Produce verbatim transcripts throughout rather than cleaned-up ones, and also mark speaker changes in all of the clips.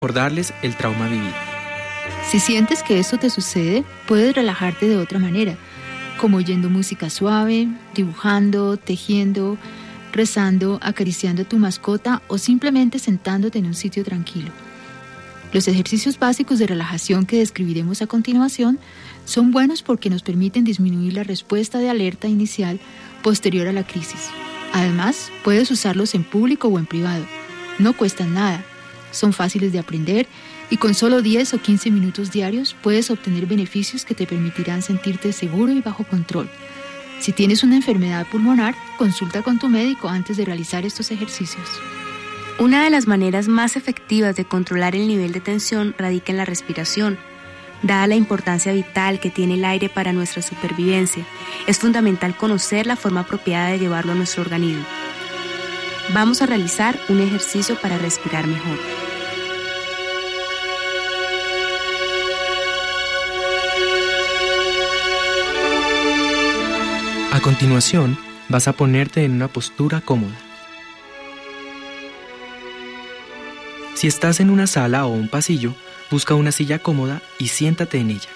Speaker 1: recordarles el trauma vivido.
Speaker 2: Si sientes que esto te sucede, puedes relajarte de otra manera, como oyendo música suave, dibujando, tejiendo, rezando, acariciando a tu mascota o simplemente sentándote en un sitio tranquilo. Los ejercicios básicos de relajación que describiremos a continuación son buenos porque nos permiten disminuir la respuesta de alerta inicial posterior a la crisis. Además, puedes usarlos en público o en privado. No cuestan nada, son fáciles de aprender y con solo diez o quince minutos diarios puedes obtener beneficios que te permitirán sentirte seguro y bajo control. Si tienes una enfermedad pulmonar, consulta con tu médico antes de realizar estos ejercicios.
Speaker 3: Una de las maneras más efectivas de controlar el nivel de tensión radica en la respiración. Dada la importancia vital que tiene el aire para nuestra supervivencia, es fundamental conocer la forma apropiada de llevarlo a nuestro organismo. Vamos a realizar un ejercicio para respirar mejor.
Speaker 1: A continuación, vas a ponerte en una postura cómoda. Si estás en una sala o un pasillo, busca una silla cómoda y siéntate en ella.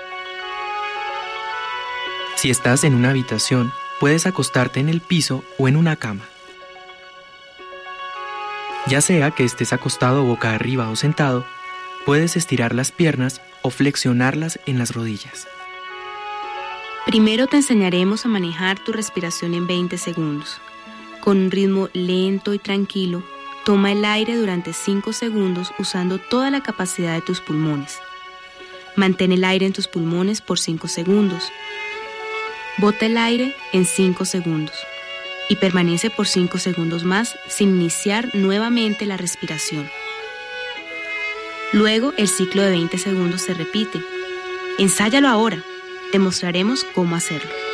Speaker 1: Si estás en una habitación, puedes acostarte en el piso o en una cama. Ya sea que estés acostado boca arriba o sentado, puedes estirar las piernas o flexionarlas en las rodillas.
Speaker 3: Primero te enseñaremos a manejar tu respiración en veinte segundos. Con un ritmo lento y tranquilo, toma el aire durante cinco segundos usando toda la capacidad de tus pulmones. Mantén el aire en tus pulmones por cinco segundos. Bota el aire en cinco segundos y permanece por cinco segundos más sin iniciar nuevamente la respiración. Luego el ciclo de veinte segundos se repite. Ensáyalo ahora. Te mostraremos cómo hacerlo.